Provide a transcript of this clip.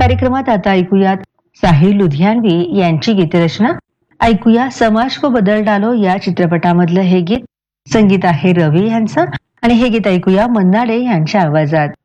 कार्यक्रमात आता ऐकूयात साहिल लुधियानवी यांची गीतरचना. ऐकूया समाज को बदल डालो या चित्रपटामधलं हे गीत. संगीत आहे रवी यांचं आणि हे गीत ऐकूया मन्ना डे यांच्या आवाजात.